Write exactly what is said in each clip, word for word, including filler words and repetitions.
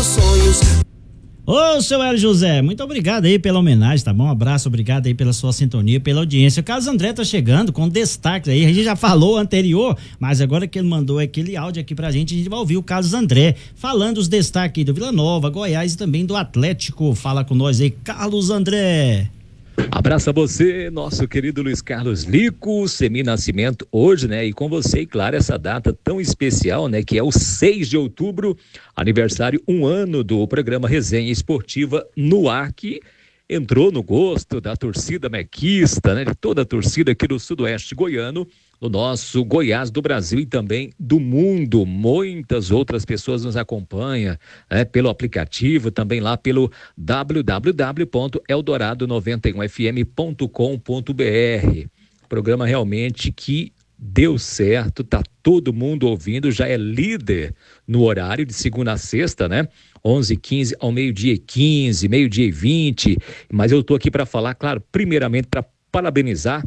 meus sonhos. Ô, seu Hélio José, muito obrigado aí pela homenagem, tá bom? Um abraço, obrigado aí pela sua sintonia, pela audiência. O Carlos André tá chegando com destaques aí, a gente já falou anterior, mas agora que ele mandou aquele áudio aqui pra gente, a gente vai ouvir o Carlos André falando os destaques do Vila Nova, Goiás e também do Atlético. Fala com nós aí, Carlos André. Abraço a você, nosso querido Luiz Carlos Lico, Semi Nascimento, hoje, né? E com você, e claro, essa data tão especial, né? Que é o seis de outubro, aniversário, um ano do programa Resenha Esportiva no ar, que entrou no gosto da torcida mequista, né? De toda a torcida aqui do sudoeste goiano, no nosso Goiás do Brasil e também do mundo. Muitas outras pessoas nos acompanham, né, pelo aplicativo, também lá pelo w w w ponto eldorado noventa e um f m ponto com ponto b r. Programa realmente que deu certo, tá todo mundo ouvindo, já é líder no horário de segunda a sexta, né? onze e quinze ao meio-dia e quinze, meio-dia e vinte. Mas eu tô aqui para falar, claro, primeiramente para parabenizar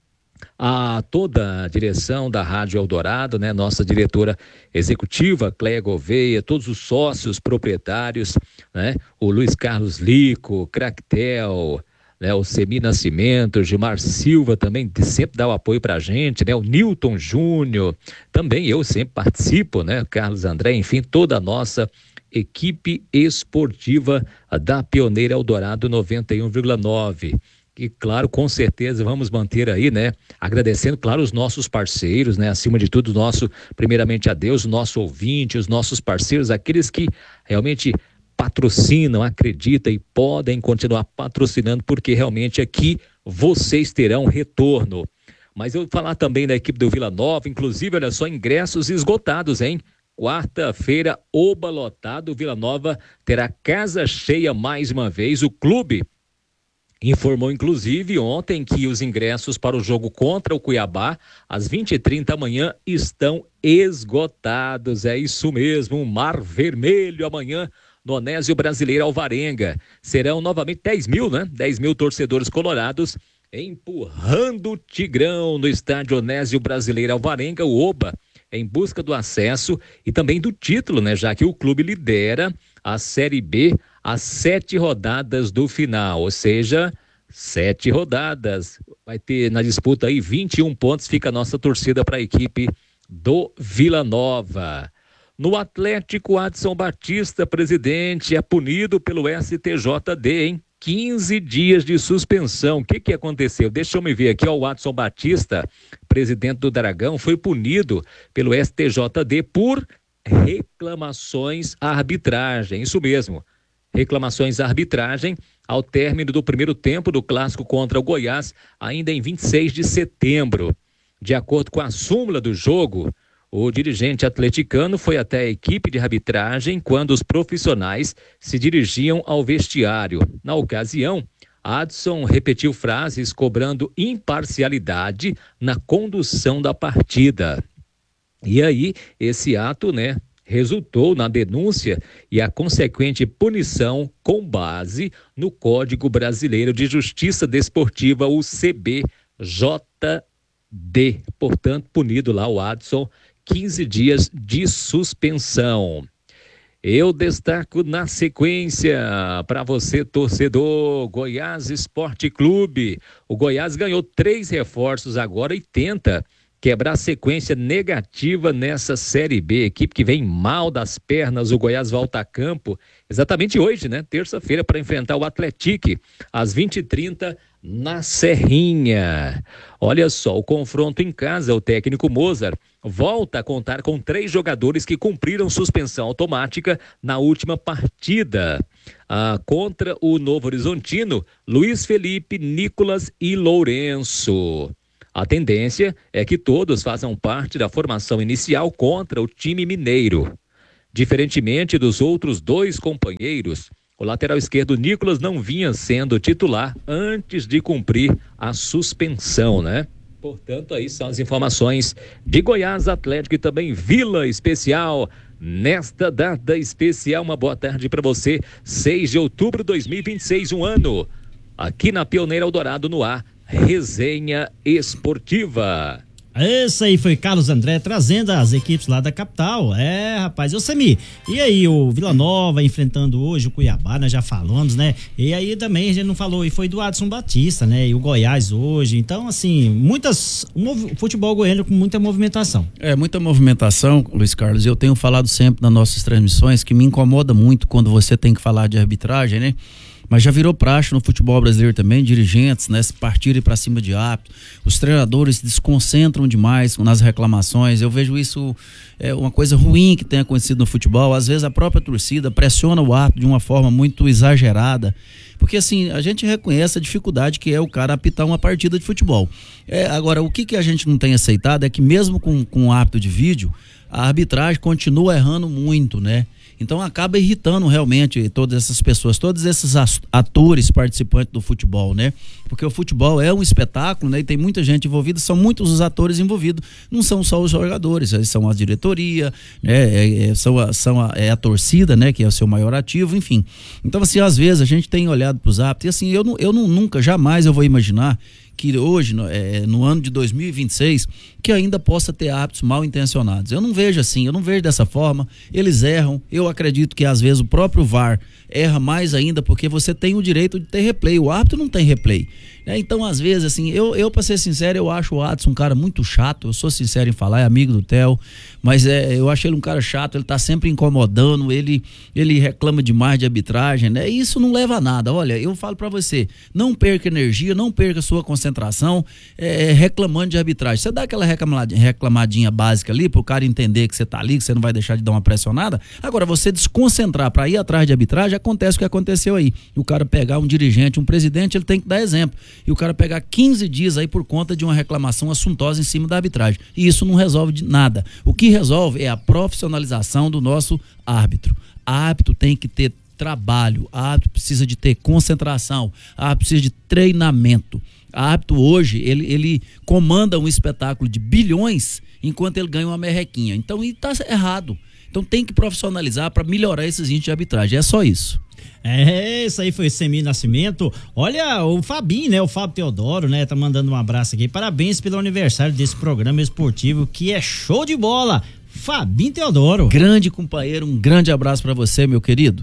a toda a direção da Rádio Eldorado, né? Nossa diretora executiva, Cléia Gouveia, todos os sócios proprietários, né? O Luiz Carlos Lico, Cractel, né? O Semi Nascimento, Gilmar Silva também sempre dá o apoio pra gente, né? O Newton Júnior, também eu sempre participo, né? Carlos André, enfim, toda a nossa equipe esportiva da Pioneira Eldorado noventa e um vírgula nove. E claro, com certeza vamos manter aí, né? Agradecendo, claro, os nossos parceiros, né? Acima de tudo, nosso, primeiramente a Deus, o nosso ouvinte, os nossos parceiros, aqueles que realmente patrocinam, acreditam e podem continuar patrocinando, porque realmente aqui vocês terão retorno. Mas eu vou falar também da equipe do Vila Nova, inclusive, olha só, ingressos esgotados, hein? Quarta-feira, oba lotado, Vila Nova terá casa cheia mais uma vez, o clube informou, inclusive, ontem que os ingressos para o jogo contra o Cuiabá, às vinte e trinta amanhã, estão esgotados. É isso mesmo, um mar vermelho amanhã no Onésio Brasileiro Alvarenga. Serão novamente dez mil, né? dez mil torcedores colorados empurrando o Tigrão no estádio Onésio Brasileiro Alvarenga, o Oba, em busca do acesso e também do título, né? Já que o clube lidera a Série B às sete rodadas do final, ou seja, sete rodadas. Vai ter na disputa aí vinte e um pontos, fica a nossa torcida para a equipe do Vila Nova. No Atlético, Adson Batista, presidente, é punido pelo S T J D, hein? quinze dias de suspensão. O que que aconteceu? Deixa eu me ver aqui, ó, o Adson Batista, presidente do Dragão, foi punido pelo S T J D por reclamações à arbitragem. Isso mesmo. Reclamações à arbitragem ao término do primeiro tempo do clássico contra o Goiás, ainda em vinte e seis de setembro. De acordo com a súmula do jogo, o dirigente atleticano foi até a equipe de arbitragem quando os profissionais se dirigiam ao vestiário. Na ocasião, Adson repetiu frases cobrando imparcialidade na condução da partida. E aí, esse ato, né, resultou na denúncia e a consequente punição com base no Código Brasileiro de Justiça Desportiva, o C B J D. Portanto, punido lá o Adson, quinze dias de suspensão. Eu destaco na sequência para você, torcedor, Goiás Esporte Clube. O Goiás ganhou três reforços agora e tenta quebrar a sequência negativa nessa Série B. Equipe que vem mal das pernas, o Goiás volta a campo exatamente hoje, né? Terça-feira, para enfrentar o Atlético às vinte e trinta na Serrinha. Olha só, o confronto em casa, o técnico Mozart volta a contar com três jogadores que cumpriram suspensão automática na última partida. Ah, contra o Novo Horizontino, Luiz Felipe, Nicolas e Lourenço. A tendência é que todos façam parte da formação inicial contra o time mineiro. Diferentemente dos outros dois companheiros, o lateral esquerdo Nicolas não vinha sendo titular antes de cumprir a suspensão, né? Portanto, aí são as informações de Goiás, Atlético e também Vila Especial. Nesta data especial, uma boa tarde para você, seis de outubro de dois mil e vinte e seis, um ano, aqui na Pioneira Eldorado no ar. Resenha Esportiva. Esse aí foi Carlos André trazendo as equipes lá da capital. É, rapaz, eu Semi. E aí, o Vila Nova enfrentando hoje o Cuiabá, nós já falamos, né? E aí também a gente não falou, e foi do Adson Batista, né? E o Goiás hoje. Então, assim, muitas. Um futebol goiano com muita movimentação. É, muita movimentação, Luiz Carlos. Eu tenho falado sempre nas nossas transmissões que me incomoda muito quando você tem que falar de arbitragem, né? Mas já virou praxe no futebol brasileiro também, dirigentes, né, partirem para cima de árbitro. Os treinadores se desconcentram demais nas reclamações. Eu vejo isso é uma coisa ruim que tem acontecido no futebol. Às vezes a própria torcida pressiona o árbitro de uma forma muito exagerada. Porque assim, a gente reconhece a dificuldade que é o cara apitar uma partida de futebol. É, agora, o que, que a gente não tem aceitado é que mesmo com, com o árbitro de vídeo, a arbitragem continua errando muito, né? Então acaba irritando realmente todas essas pessoas, todos esses atores participantes do futebol, né? Porque o futebol é um espetáculo, né? E tem muita gente envolvida, são muitos os atores envolvidos, não são só os jogadores, são a diretoria, né? É, é, são a, são a, é a torcida, né? Que é o seu maior ativo, enfim. Então assim, às vezes a gente tem olhado para os árbitros e assim, eu, não, eu não, nunca, jamais eu vou imaginar que hoje, no, é, no ano de dois mil e vinte e seis, que ainda possa ter árbitros mal intencionados. Eu não vejo assim, eu não vejo dessa forma, eles erram, eu acredito que às vezes o próprio V A R erra mais ainda, porque você tem o direito de ter replay, o árbitro não tem replay. É, então, às vezes, assim, eu, eu pra ser sincero, eu acho o Adson um cara muito chato, eu sou sincero em falar, é amigo do Theo, mas é, eu acho ele um cara chato, ele tá sempre incomodando, ele, ele reclama demais de arbitragem, né? E isso não leva a nada. Olha, eu falo pra você, não perca energia, não perca sua concentração é, reclamando de arbitragem. Você dá aquela reclamadinha, reclamadinha básica ali, pro cara entender que você tá ali, que você não vai deixar de dar uma pressionada. Agora, você desconcentrar pra ir atrás de arbitragem, acontece o que aconteceu aí. O cara pegar um dirigente, um presidente, ele tem que dar exemplo. E o cara pegar quinze dias aí por conta de uma reclamação assuntosa em cima da arbitragem. E isso não resolve de nada. O que resolve é a profissionalização do nosso árbitro. Árbitro tem que ter trabalho, árbitro precisa de ter concentração, árbitro precisa de treinamento. Árbitro hoje, ele, ele comanda um espetáculo de bilhões enquanto ele ganha uma merrequinha. Então, e tá errado. Então tem que profissionalizar para melhorar esses índices de arbitragem. É só isso. É, isso aí foi Semi Nascimento. Olha, o Fabinho, né? O Fábio Teodoro, né? Tá mandando um abraço aqui. Parabéns pelo aniversário desse programa esportivo que é show de bola. Fabinho Teodoro. Grande companheiro, um grande abraço para você, meu querido.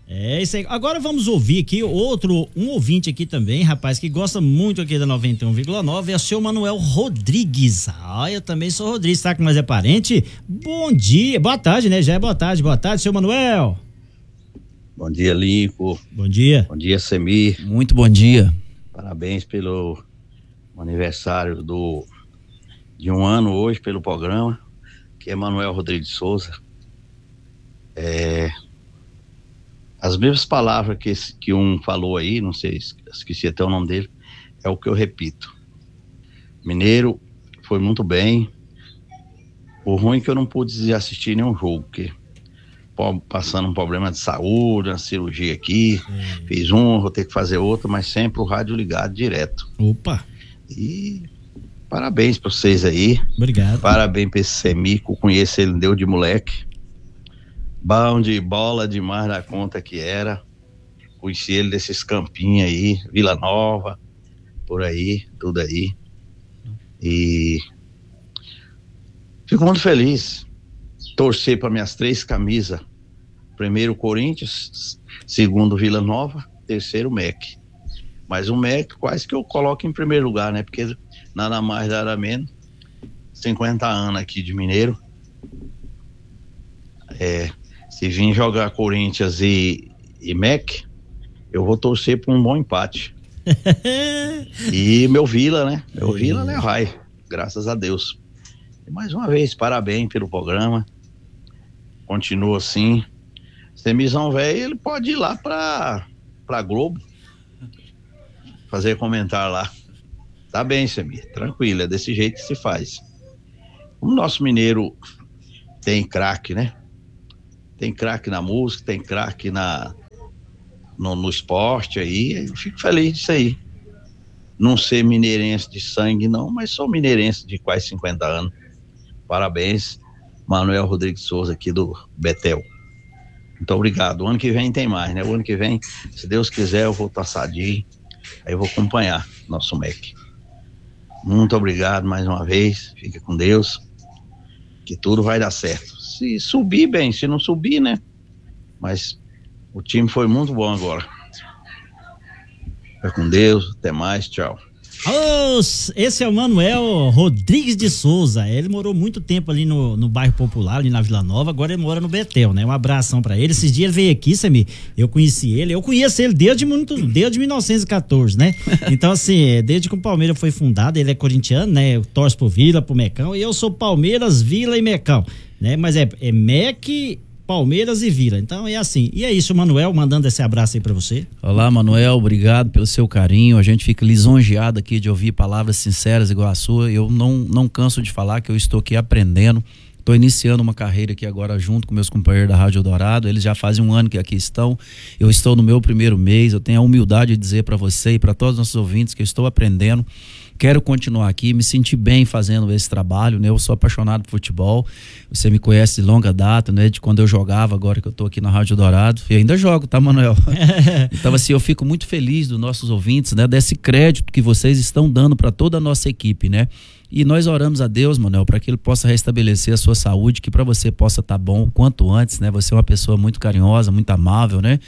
É isso aí. Agora vamos ouvir aqui outro, um ouvinte aqui também, rapaz, que gosta muito aqui da noventa e um vírgula nove, é o seu Manuel Rodrigues. Ah, eu também sou Rodrigues, tá? Que nós é parente. Bom dia, boa tarde, né? Já é boa tarde, boa tarde, seu Manuel. Bom dia, Lico. Bom dia. Bom dia, Semi. Muito bom dia. Parabéns pelo aniversário do, de um ano hoje, pelo programa, que é Manuel Rodrigues Souza. É... As mesmas palavras que, que um falou aí, não sei, esqueci até o nome dele, é o que eu repito. Mineiro foi muito bem. O ruim é que eu não pude assistir nenhum jogo, porque passando um problema de saúde, uma cirurgia aqui, hum. fiz um, vou ter que fazer outro, mas sempre o rádio ligado direto. Opa! E parabéns pra vocês aí. Obrigado. Parabéns pra esse Semico, conheço ele, deu de moleque. Bom de bola demais da conta que era. Conheci ele desses campinhos aí, Vila Nova, por aí, tudo aí. E fico muito feliz. Torcer para minhas três camisas. Primeiro Corinthians, segundo Vila Nova, terceiro M E C. Mas o M E C quase que eu coloco em primeiro lugar, né? Porque nada mais, nada menos. cinquenta anos aqui de Mineiro. É... Se vir jogar Corinthians e, e M E C, eu vou torcer por um bom empate. E meu Vila, né? Meu Vila, né? Vai, graças a Deus. E mais uma vez, parabéns pelo programa. Continua assim. Semizão velho, ele pode ir lá pra, pra Globo fazer comentário lá. Tá bem, Semi, tranquilo, é desse jeito que se faz. O nosso mineiro tem craque, né? Tem craque na música, tem craque na, no, no esporte aí, eu fico feliz disso aí. Não ser mineirense de sangue não, mas sou mineirense de quase cinquenta anos. Parabéns, Manuel Rodrigues Souza aqui do Betel. Muito obrigado. O ano que vem tem mais, né? O ano que vem, se Deus quiser, eu vou estar sadio, aí eu vou acompanhar nosso M E C. Muito obrigado mais uma vez. Fica com Deus, que tudo vai dar certo. Se subir, bem, se não subir, né? Mas o time foi muito bom agora. Fica com Deus, até mais, tchau. Oh, esse é o Manuel Rodrigues de Souza. Ele morou muito tempo ali no, no bairro Popular, ali na Vila Nova. Agora ele mora no Betel, né? Um abração pra ele. Esses dias ele veio aqui, Samir. Eu conheci ele. Eu conheço ele desde, muito, desde mil novecentos e quatorze, né? Então, assim, desde que o Palmeiras foi fundado, ele é corintiano, né? Eu torço pro Vila, pro Mecão. E eu sou Palmeiras, Vila e Mecão, né? Mas é, é Mec, Palmeiras e Vila. Então é assim. E é isso, Manuel, mandando esse abraço aí pra você. Olá, Manuel, obrigado pelo seu carinho. A gente fica lisonjeado aqui de ouvir palavras sinceras igual a sua. Eu não, não canso de falar que eu estou aqui aprendendo. Estou iniciando uma carreira aqui agora junto com meus companheiros da Rádio Eldorado. Eles já fazem um ano que aqui estão. Eu estou no meu primeiro mês. Eu tenho a humildade de dizer para você e para todos os nossos ouvintes que eu estou aprendendo. Quero continuar aqui, me senti bem fazendo esse trabalho, né? Eu sou apaixonado por futebol. Você me conhece de longa data, né? De quando eu jogava, agora que eu tô aqui na Rádio Dourado. E ainda jogo, tá, Manuel? Então, assim, eu fico muito feliz dos nossos ouvintes, né? Desse crédito que vocês estão dando para toda a nossa equipe, né? E nós oramos a Deus, Manuel, para que Ele possa restabelecer a sua saúde, que para você possa estar bom o quanto antes, né? Você é uma pessoa muito carinhosa, muito amável, né?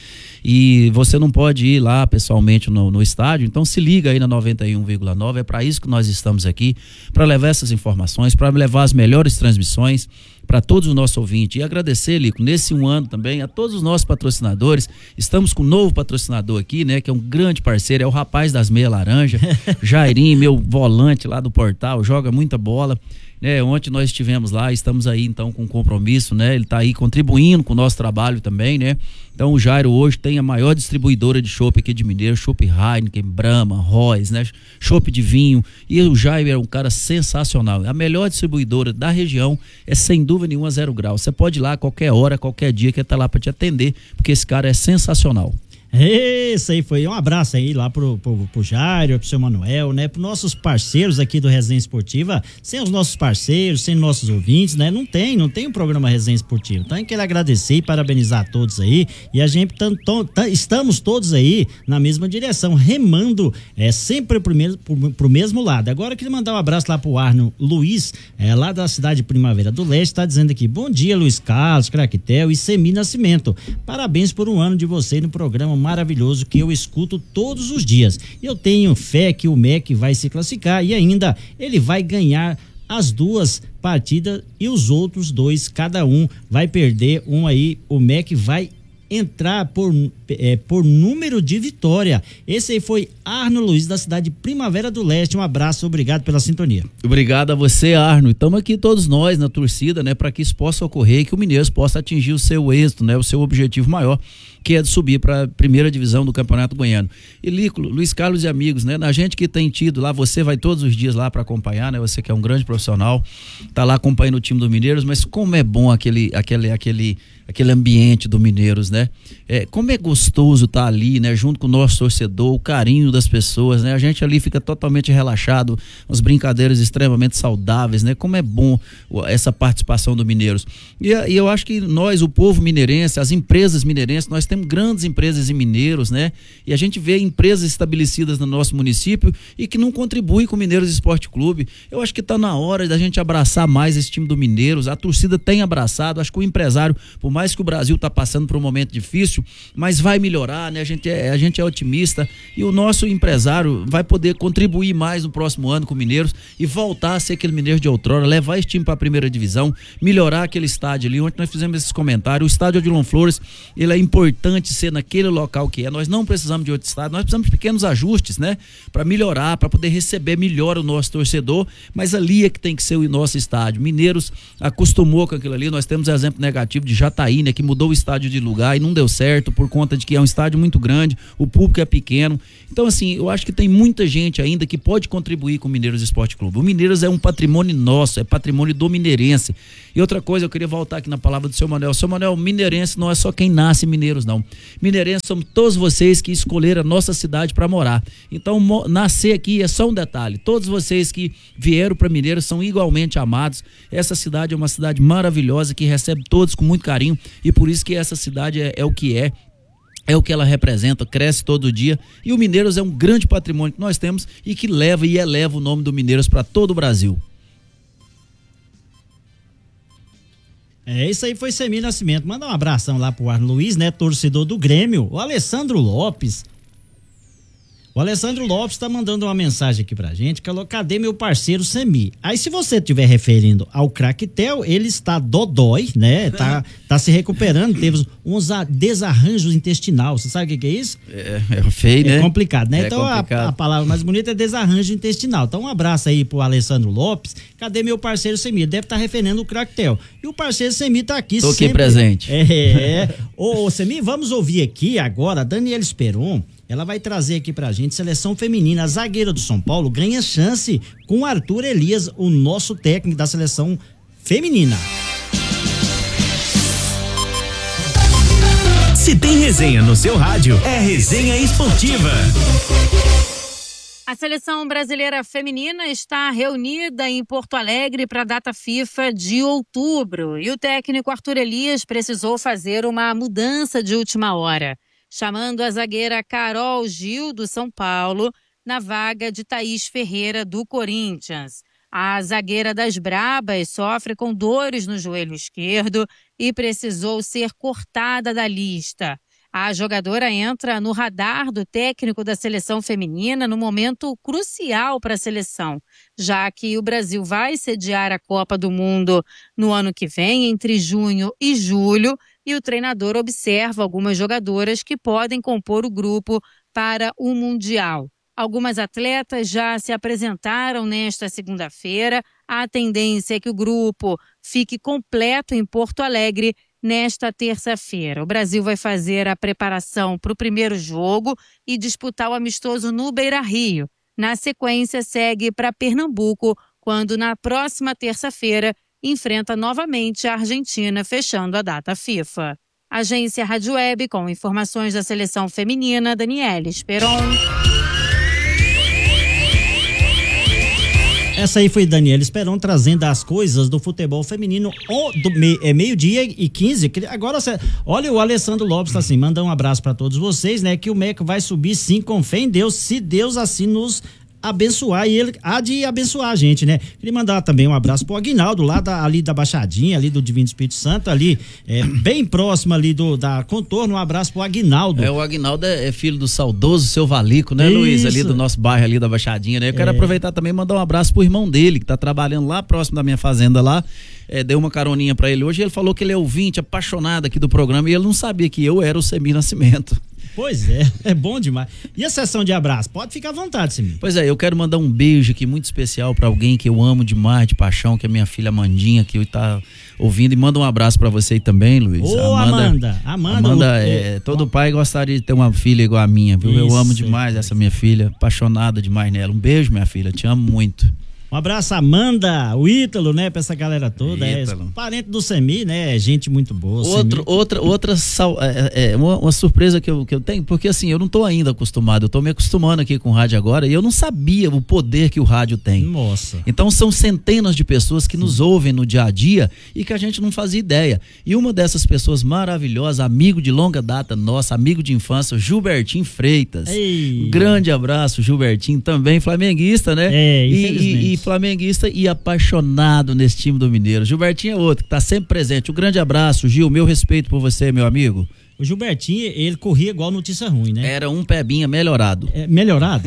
E você não pode ir lá pessoalmente no, no estádio, então se liga aí na noventa e um vírgula nove, é para isso que nós estamos aqui, para levar essas informações, para levar as melhores transmissões para todos os nossos ouvintes. E agradecer, Lico, nesse um ano também a todos os nossos patrocinadores. Estamos com um novo patrocinador aqui, né? Que é um grande parceiro, é o rapaz das meia laranja, Jairinho, meu volante lá do portal, joga muita bola. Né, ontem nós estivemos lá, estamos aí então com compromisso, né? Ele está aí contribuindo com o nosso trabalho também, né? Então o Jairo hoje tem a maior distribuidora de chopp aqui de Mineiro, chopp Heineken, Brahma, Royce, né? Chopp de vinho. E o Jairo é um cara sensacional. A melhor distribuidora da região é sem dúvida nenhuma Zero Grau. Você pode ir lá a qualquer hora, qualquer dia que ele tá lá para te atender, porque esse cara é sensacional. Isso aí foi um abraço aí lá pro, pro, pro Jairo, pro seu Manuel, né? Pros nossos parceiros aqui do Resenha Esportiva. Sem os nossos parceiros, sem nossos ouvintes, né? Não tem, não tem o programa Resenha Esportiva. Então eu quero agradecer e parabenizar a todos aí. E a gente tam, tam, tam, estamos todos aí na mesma direção, remando é, sempre pro, mesmo, pro, pro mesmo lado. Agora eu queria mandar um abraço lá pro Arno Luiz, é, lá da cidade de Primavera do Leste, tá dizendo aqui: bom dia, Luiz Carlos, Craquetel e Semi Nascimento. Parabéns por um ano de você no programa maravilhoso que eu escuto todos os dias. Eu tenho fé que o M E C vai se classificar e ainda ele vai ganhar as duas partidas e os outros dois, cada um vai perder um aí. O M E C vai entrar por, é, por número de vitória. Esse aí foi Arno Luiz, da cidade de Primavera do Leste. Um abraço, obrigado pela sintonia. Obrigado a você, Arno. Estamos aqui todos nós na torcida, né, para que isso possa ocorrer e que o Mineiros possa atingir o seu êxito, né, o seu objetivo maior, que é de subir para a primeira divisão do Campeonato Goiano. E Lico, Luiz Carlos e amigos, né, na gente que tem tido lá, você vai todos os dias lá para acompanhar, né, você que é um grande profissional, tá lá acompanhando o time do Mineiros, mas como é bom aquele, aquele, aquele, aquele ambiente do Mineiros, né? É, como é gostoso estar tá ali, né, junto com o nosso torcedor, o carinho das pessoas, né? A gente ali fica totalmente relaxado, as brincadeiras extremamente saudáveis, né? Como é bom essa participação do Mineiros. E, e eu acho que nós, o povo mineirense, as empresas mineirenses, nós temos grandes empresas em Mineiros, né? E a gente vê empresas estabelecidas no nosso município e que não contribuem com o Mineiros Esporte Clube. Eu acho que está na hora da gente abraçar mais esse time do Mineiros. A torcida tem abraçado, acho que o empresário, por mais que o Brasil está passando por um momento difícil, mas vai melhorar, né? A gente é, a gente é otimista e o nosso empresário vai poder contribuir mais no próximo ano com o Mineiros e voltar a ser aquele Mineiros de outrora, levar esse time para a primeira divisão, melhorar aquele estádio ali. Ontem nós fizemos esses comentários. O estádio Odilon Flores, ele é importante ser naquele local que é. Nós não precisamos de outro estádio, nós precisamos de pequenos ajustes, né? Para melhorar, para poder receber melhor o nosso torcedor, mas ali é que tem que ser o nosso estádio. Mineiros acostumou com aquilo ali. Nós temos exemplo negativo de Jataí, né? Que mudou o estádio de lugar e não deu certo por conta de que é um estádio muito grande, o público é pequeno. Então, assim, eu acho que tem muita gente ainda que pode contribuir com o Mineiros Esporte Clube. O Mineiros é um patrimônio nosso, é patrimônio do mineirense. E outra coisa, eu queria voltar aqui na palavra do seu Manuel. Seu Manuel, mineirense não é só quem nasce Mineiros, não. Mineirense somos todos vocês que escolheram a nossa cidade para morar. Então, mo- nascer aqui é só um detalhe. Todos vocês que vieram para Mineiros são igualmente amados. Essa cidade é uma cidade maravilhosa que recebe todos com muito carinho e por isso que essa cidade é, é o que é. é o que ela representa, cresce todo dia, e o Mineiros é um grande patrimônio que nós temos e que leva e eleva o nome do Mineiros para todo o Brasil. É, isso aí foi Semir Nascimento. Manda um abração lá pro Arno Luiz, né, torcedor do Grêmio. O Alessandro Lopes. O Alessandro Lopes tá mandando uma mensagem aqui pra gente, que falou, cadê meu parceiro Semir? Aí se você estiver referindo ao Craquetel, ele está dodói, né, tá, tá se recuperando, teve uns desarranjos intestinal, você sabe o que que é isso? É, é feio, né? É complicado, né? É então complicado. A, a palavra mais bonita é desarranjo intestinal. Então um abraço aí pro Alessandro Lopes, cadê meu parceiro Semir? Deve estar tá referindo o Craquetel. E o parceiro Semir tá aqui Tô sempre. aqui presente. É, ô, ô Semir, vamos ouvir aqui agora a Daniela Esperon. Ela vai trazer aqui pra gente seleção feminina. A zagueira do São Paulo ganha chance com o Arthur Elias, o nosso técnico da seleção feminina. Se tem resenha no seu rádio, é Resenha Esportiva. A seleção brasileira feminina está reunida em Porto Alegre para a data FIFA de outubro. E o técnico Arthur Elias precisou fazer uma mudança de última hora, chamando a zagueira Carol Gil, do São Paulo, na vaga de Thaís Ferreira, do Corinthians. A zagueira das Brabas sofre com dores no joelho esquerdo e precisou ser cortada da lista. A jogadora entra no radar do técnico da seleção feminina no momento crucial para a seleção, já que o Brasil vai sediar a Copa do Mundo no ano que vem, entre junho e julho, e o treinador observa algumas jogadoras que podem compor o grupo para o Mundial. Algumas atletas já se apresentaram nesta segunda-feira. A tendência é que o grupo fique completo em Porto Alegre nesta terça-feira. O Brasil vai fazer a preparação para o primeiro jogo e disputar o amistoso no Beira-Rio. Na sequência, segue para Pernambuco, quando na próxima terça-feira enfrenta novamente a Argentina, fechando a data FIFA. Agência Rádio Web, com informações da seleção feminina, Daniela Esperon. Essa aí foi Daniela Esperon trazendo as coisas do futebol feminino do me, é meio-dia e quinze. Agora, olha, o Alessandro Lopes tá assim, manda um abraço para todos vocês, né? Que o Meco vai subir sim, com fé em Deus, se Deus assim nos abençoar, e ele há de abençoar a gente, né? Queria mandar também um abraço pro Aguinaldo, lá da, ali da Baixadinha, ali do Divino Espírito Santo, ali, é, bem próximo ali do, da Contorno. Um abraço pro Aguinaldo. É, o Aguinaldo é, é filho do saudoso seu Valico, né, Isso. Luiz? Ali do nosso bairro ali da Baixadinha, né? Eu quero é. aproveitar também e mandar um abraço pro irmão dele, que tá trabalhando lá próximo da minha fazenda lá. É, deu uma caroninha pra ele hoje, e ele falou que ele é ouvinte, apaixonado aqui do programa, e ele não sabia que eu era o Semir Nascimento. Pois é, é bom demais. E a sessão de abraço? Pode ficar à vontade, Semir. Pois é, eu quero mandar um beijo aqui muito especial pra alguém que eu amo demais, de paixão, que é minha filha Amandinha, que tá ouvindo, e manda um abraço pra você aí também, Luiz. Ô, Amanda, Amanda. Amanda, o, é, o, todo o, pai gostaria de ter uma filha igual a minha, viu? Isso, eu amo demais essa minha filha, apaixonada demais nela. Um beijo, minha filha, te amo muito. Um abraço, Amanda, o Ítalo, né, pra essa galera toda, Ítalo. É parente do Semir, né, gente muito boa. Outro, outra, outra, é, é, uma, uma surpresa que eu, que eu tenho, porque assim, eu não tô ainda acostumado, eu tô me acostumando aqui com o rádio agora, e eu não sabia o poder que o rádio tem. Nossa. Então são centenas de pessoas que Sim. nos ouvem no dia a dia e que a gente não fazia ideia. E uma dessas pessoas maravilhosas, amigo de longa data nossa, amigo de infância, Gilbertinho Freitas. Ei. Um grande abraço, Gilbertinho, também flamenguista, né? É, infelizmente. E, e, e flamenguista e apaixonado nesse time do Mineiro. Gilbertinho é outro que tá sempre presente. Um grande abraço, Gil, meu respeito por você, meu amigo. O Gilbertinho, ele corria igual notícia ruim, né? Era um pebinha melhorado. É, melhorado?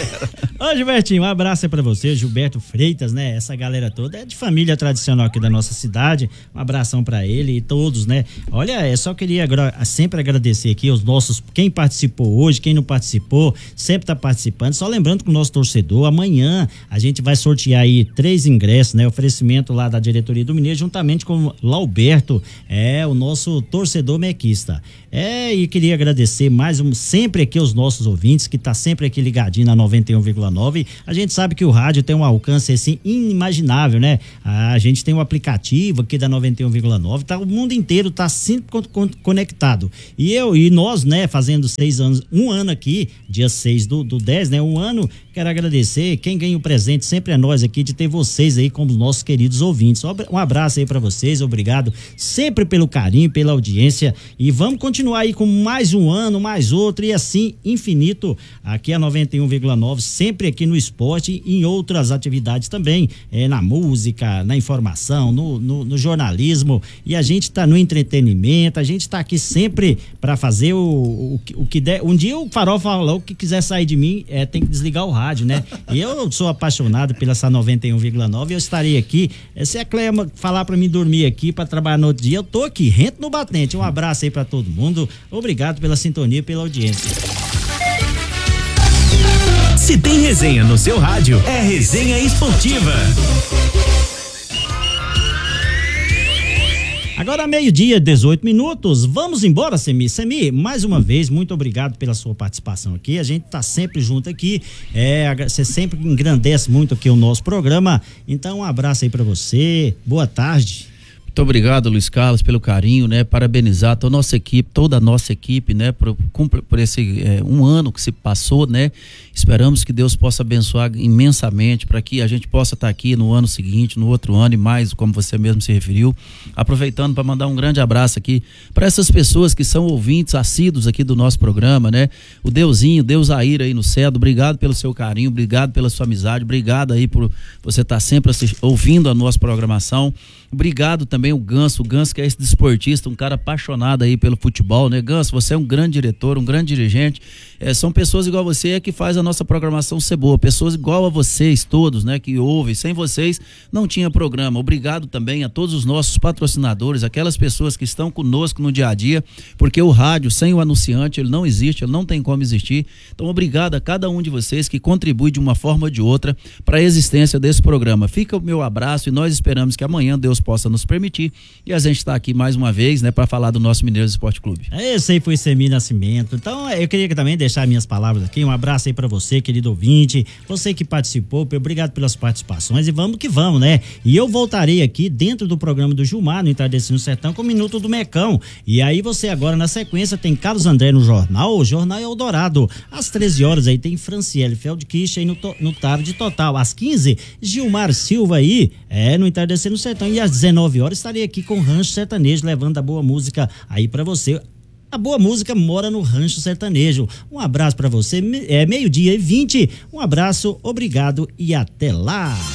Ô, Gilbertinho, um abraço aí pra você, Gilberto Freitas, né? Essa galera toda é de família tradicional aqui da nossa cidade. Um abração pra ele e todos, né? Olha, eu só queria sempre agradecer aqui aos nossos, quem participou hoje, quem não participou, sempre tá participando. Só lembrando que o nosso torcedor, amanhã a gente vai sortear aí três ingressos, né? Oferecimento lá da diretoria do Mineiro, juntamente com o Lauberto, é o nosso torcedor mequista. É, e queria agradecer mais um, sempre aqui aos nossos ouvintes, que tá sempre aqui ligadinho na noventa e um vírgula nove. A gente sabe que o rádio tem um alcance assim inimaginável, né? A gente tem um aplicativo aqui da noventa e um vírgula nove, tá, o mundo inteiro tá sempre conectado. E eu e nós, né, fazendo seis anos, um ano aqui, dia seis do, do dez, né? Um ano, quero agradecer. Quem ganha o presente sempre é nós aqui, de ter vocês aí como nossos queridos ouvintes. Um abraço aí pra vocês, obrigado sempre pelo carinho, pela audiência, e vamos continuar continuar aí com mais um ano, mais outro e assim infinito. Aqui é noventa e um vírgula nove, sempre aqui no esporte e em outras atividades também, é, na música, na informação, no, no, no jornalismo, e a gente tá no entretenimento, a gente tá aqui sempre para fazer o, o, o que der. Um dia o Farol falou que quiser sair de mim, é, tem que desligar o rádio, né? E eu sou apaixonado pela essa noventa e um vírgula nove, eu estarei aqui, se a Cleia falar para mim dormir aqui, para trabalhar no outro dia, eu tô aqui, rento no batente. Um abraço aí para todo mundo, obrigado pela sintonia e pela audiência. Se tem resenha no seu rádio, é Resenha Esportiva. Agora meio-dia, dezoito minutos, vamos embora, Semi. Semi, mais uma vez, muito obrigado pela sua participação aqui, a gente tá sempre junto aqui, é, você sempre engrandece muito aqui o nosso programa, então um abraço aí pra você, boa tarde. Muito obrigado, Luiz Carlos, pelo carinho, né? Parabenizar toda a nossa equipe, toda a nossa equipe, né? Por, por esse é, um ano que se passou, né? Esperamos que Deus possa abençoar imensamente para que a gente possa estar aqui no ano seguinte, no outro ano e mais, como você mesmo se referiu. Aproveitando para mandar um grande abraço aqui para essas pessoas que são ouvintes assíduos aqui do nosso programa, né? O Deusinho, Deus Aira aí no céu, obrigado pelo seu carinho, obrigado pela sua amizade, obrigado aí por você estar sempre assist... ouvindo a nossa programação. Obrigado também o Ganso, o Ganso que é esse desportista, um cara apaixonado aí pelo futebol, né? Ganso, você é um grande diretor, um grande dirigente, é, são pessoas igual a você é que faz a nossa programação ser boa, pessoas igual a vocês todos, né? Que ouvem, sem vocês não tinha programa. Obrigado também a todos os nossos patrocinadores, aquelas pessoas que estão conosco no dia a dia, porque o rádio sem o anunciante, ele não existe, ele não tem como existir. Então obrigado a cada um de vocês que contribui de uma forma ou de outra para a existência desse programa. Fica o meu abraço e nós esperamos que amanhã Deus possa nos permitir e a gente está aqui mais uma vez, né, para falar do nosso Mineiros Esporte Clube. Esse aí foi Semi Nascimento. Então eu queria também deixar minhas palavras aqui, um abraço aí para você, querido ouvinte, você que participou, obrigado pelas participações e vamos que vamos, né? E eu voltarei aqui dentro do programa do Gilmar, no Entardecer no Sertão, com o Minuto do Mecão. E aí você agora na sequência tem Carlos André no Jornal, o Jornal Eldorado. Às treze horas aí tem Franciele Feldkirch aí no, no Tarde Total. Às quinze, Gilmar Silva aí, é, no Entardecer no Sertão. E às dezenove horas estarei aqui com o Rancho Sertanejo, levando a boa música aí pra você. A boa música mora no Rancho Sertanejo. Um abraço pra você, é meio-dia e vinte. Um abraço, obrigado e até lá.